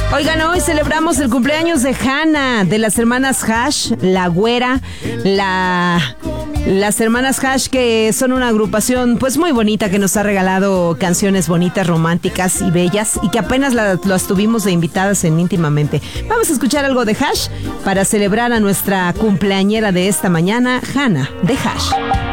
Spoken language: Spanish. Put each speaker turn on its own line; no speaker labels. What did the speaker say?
Oigan, hoy celebramos el cumpleaños de Hannah, de las hermanas Hash, la güera, las hermanas Hash, que son una agrupación pues muy bonita, que nos ha regalado canciones bonitas, románticas y bellas, y que apenas las tuvimos de invitadas en Íntimamente. Vamos a escuchar algo de Hash para celebrar a nuestra cumpleañera de esta mañana, Hannah, de Hash.